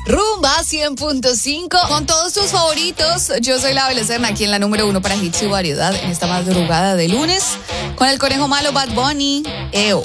Rumba 100.5 con todos tus favoritos. Yo soy la Belecerna, aquí en la número 1 para hits y variedad en esta madrugada de lunes con el conejo malo Bad Bunny. Eo.